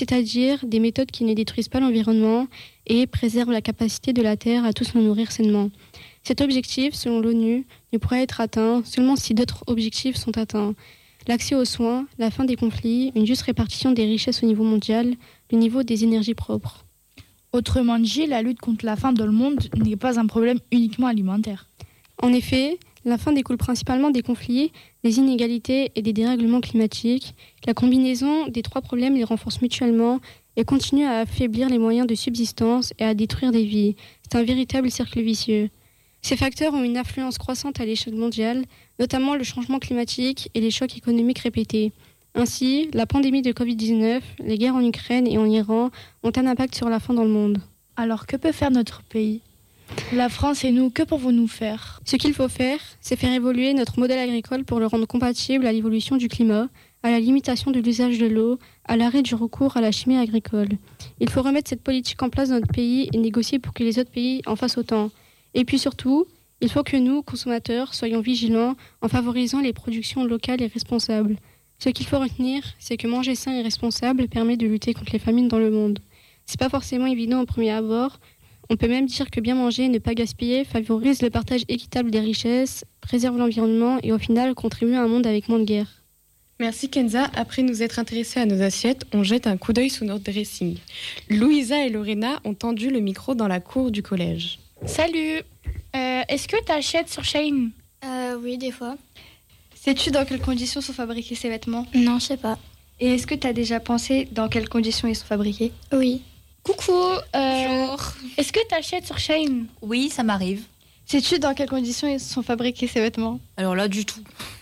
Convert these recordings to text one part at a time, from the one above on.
c'est-à-dire des méthodes qui ne détruisent pas l'environnement et préservent la capacité de la Terre à tous nous nourrir sainement. Cet objectif, selon l'ONU, ne pourra être atteint seulement si d'autres objectifs sont atteints. L'accès aux soins, la fin des conflits, une juste répartition des richesses au niveau mondial, le niveau des énergies propres. Autrement dit, la lutte contre la faim dans le monde n'est pas un problème uniquement alimentaire. En effet, la faim découle principalement des conflits, des inégalités et des dérèglements climatiques. La combinaison des trois problèmes les renforce mutuellement et continue à affaiblir les moyens de subsistance et à détruire des vies. C'est un véritable cercle vicieux. Ces facteurs ont une influence croissante à l'échelle mondiale, notamment le changement climatique et les chocs économiques répétés. Ainsi, la pandémie de Covid-19, les guerres en Ukraine et en Iran ont un impact sur la faim dans le monde. Alors que peut faire notre pays ? La France et nous, que pouvons-nous faire ? Ce qu'il faut faire, c'est faire évoluer notre modèle agricole pour le rendre compatible à l'évolution du climat, à la limitation de l'usage de l'eau, à l'arrêt du recours à la chimie agricole. Il faut remettre cette politique en place dans notre pays et négocier pour que les autres pays en fassent autant. Et puis surtout, il faut que nous, consommateurs, soyons vigilants en favorisant les productions locales et responsables. Ce qu'il faut retenir, c'est que manger sain et responsable permet de lutter contre les famines dans le monde. C'est pas forcément évident au premier abord. On peut même dire que bien manger et ne pas gaspiller favorise le partage équitable des richesses, préserve l'environnement et au final contribue à un monde avec moins de guerre. Merci Kenza. Après nous être intéressés à nos assiettes, on jette un coup d'œil sous notre dressing. Louisa et Lorena ont tendu le micro dans la cour du collège. Salut, est-ce que tu achètes sur Shein ? Oui, des fois. Sais-tu dans quelles conditions sont fabriqués ces vêtements ? Non, je sais pas. Et est-ce que tu as déjà pensé dans quelles conditions ils sont fabriqués ? Oui. Coucou, Bonjour. est-ce que tu achètes sur Shein ? Oui, ça m'arrive. Sais-tu dans quelles conditions ils sont fabriqués ces vêtements ? Alors là, du tout.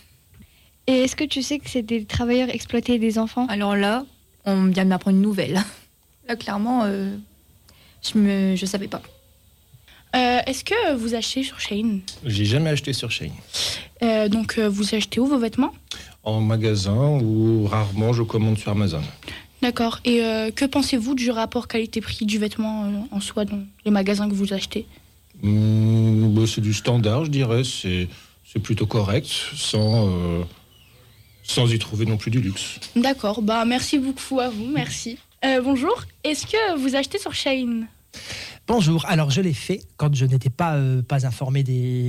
Et est-ce que tu sais que c'est des travailleurs exploités et des enfants ? Alors là, on vient de m'apprendre une nouvelle. Là, clairement, je savais pas. Est-ce que vous achetez sur Shein ? J'ai jamais acheté sur Shein. Donc vous achetez où vos vêtements ? En magasin ou rarement je commande sur Amazon. D'accord. Et que pensez-vous du rapport qualité-prix du vêtement en soi dans les magasins que vous achetez ? C'est du standard, je dirais. C'est plutôt correct, sans y trouver non plus du luxe. D'accord. Merci beaucoup à vous. Merci. Bonjour. Est-ce que vous achetez sur Shein ? Bonjour, alors je l'ai fait quand je n'étais pas informé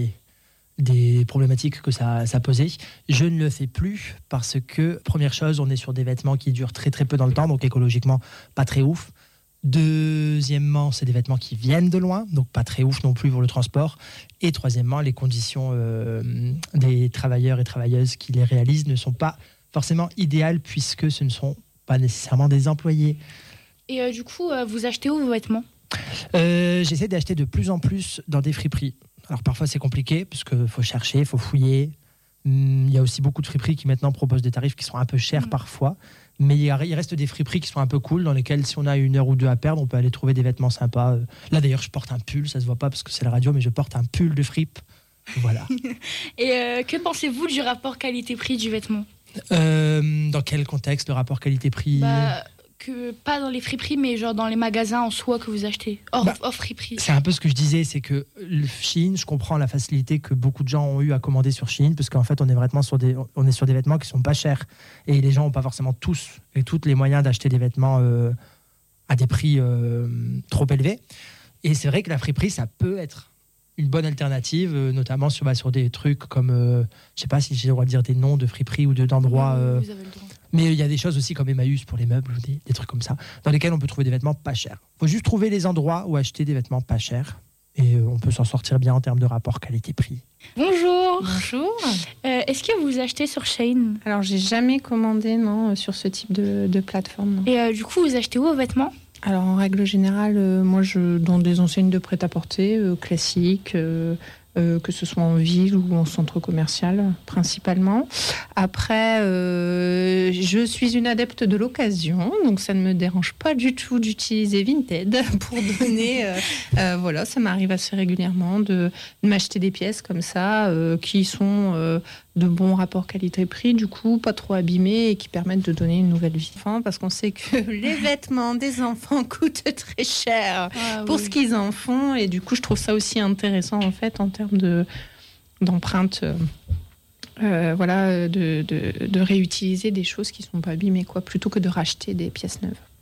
des problématiques que ça posait. Je ne le fais plus parce que, première chose, on est sur des vêtements qui durent très très peu dans le temps, donc écologiquement pas très ouf. Deuxièmement, c'est des vêtements qui viennent de loin, donc pas très ouf non plus pour le transport. Et troisièmement, les conditions des travailleurs et travailleuses qui les réalisent ne sont pas forcément idéales puisque ce ne sont pas nécessairement des employés. Et du coup, vous achetez où vos vêtements ? J'essaie d'acheter de plus en plus dans des friperies. Alors parfois c'est compliqué parce qu'il faut chercher, il faut fouiller. Il y a aussi beaucoup de friperies qui maintenant proposent des tarifs qui sont un peu chers parfois. Mais il reste des friperies qui sont un peu cool dans lesquelles si on a 1 heure ou 2 à perdre, on peut aller trouver des vêtements sympas. Là d'ailleurs je porte un pull, ça se voit pas parce que c'est la radio, mais je porte un pull de fripe. Voilà. Et que pensez-vous du rapport qualité-prix du vêtement ? Dans quel contexte le rapport qualité-prix ? Que pas dans les friperies, mais genre dans les magasins en soi que vous achetez, hors friperie. C'est un peu ce que je disais, c'est que le Shein, je comprends la facilité que beaucoup de gens ont eu à commander sur Shein, parce qu'en fait, on est sur des vêtements qui sont pas chers. Et les gens n'ont pas forcément tous et toutes les moyens d'acheter des vêtements à des prix trop élevés. Et c'est vrai que la friperie, ça peut être une bonne alternative, notamment sur des trucs comme, je sais pas si j'ai le droit de dire des noms de friperies ou d'endroits. Vous avez le droit. Mais il y a des choses aussi comme Emmaüs pour les meubles, des trucs comme ça, dans lesquels on peut trouver des vêtements pas chers. Il faut juste trouver les endroits où acheter des vêtements pas chers. Et on peut s'en sortir bien en termes de rapport qualité-prix. Bonjour. Bonjour. Est-ce que vous achetez sur Shein ? Alors, j'ai jamais commandé, non, sur ce type de plateforme. Non. Et du coup, vous achetez où vos vêtements ? Alors, en règle générale, moi, dans des enseignes de prêt-à-porter classiques, que ce soit en ville ou en centre commercial, principalement. Après, je suis une adepte de l'occasion, donc ça ne me dérange pas du tout d'utiliser Vinted pour donner... voilà, ça m'arrive assez régulièrement de m'acheter des pièces comme ça, qui sont de bons rapports qualité-prix, du coup, pas trop abîmés et qui permettent de donner une nouvelle vie. Enfin, parce qu'on sait que les vêtements des enfants coûtent très cher pour ce qu'ils en font, et du coup, je trouve ça aussi intéressant, en fait, en termes d'empreinte, de réutiliser des choses qui ne sont pas abîmées, plutôt que de racheter des pièces neuves.